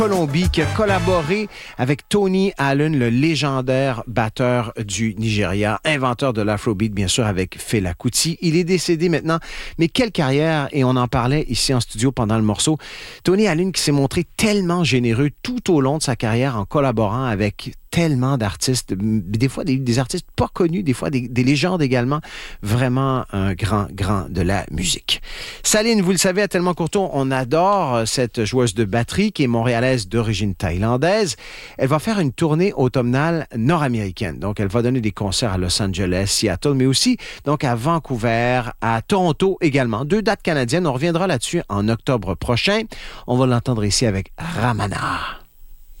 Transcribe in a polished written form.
Colombie, qui a collaboré avec Tony Allen, le légendaire batteur du Nigeria, inventeur de l'Afrobeat, bien sûr, avec Fela Kuti. Il est décédé maintenant, mais quelle carrière, et on en parlait ici en studio pendant le morceau. Tony Allen qui s'est montré tellement généreux tout au long de sa carrière en collaborant avec tellement d'artistes, des fois des artistes pas connus, des fois des légendes également. Vraiment un grand de la musique. Saline, vous le savez, à Tellement Courtois, on adore cette joueuse de batterie qui est montréalaise d'origine thaïlandaise. Elle va faire une tournée automnale nord-américaine. Donc, elle va donner des concerts à Los Angeles, Seattle, mais aussi donc à Vancouver, à Toronto également. 2 dates canadiennes. On reviendra là-dessus en octobre prochain. On va l'entendre ici avec Ramana.